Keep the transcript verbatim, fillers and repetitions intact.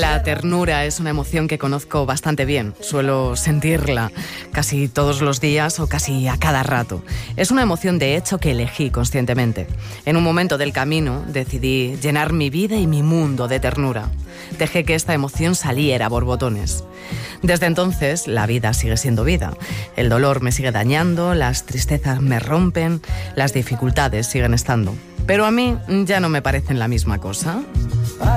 La ternura es una emoción que conozco bastante bien. Suelo sentirla casi todos los días o casi a cada rato. Es una emoción, de hecho, que elegí conscientemente. En un momento del camino decidí llenar mi vida y mi mundo de ternura. Dejé que esta emoción saliera a borbotones. Desde entonces, la vida sigue siendo vida. El dolor me sigue dañando, las tristezas me rompen, las dificultades siguen estando. Pero a mí ya no me parecen la misma cosa.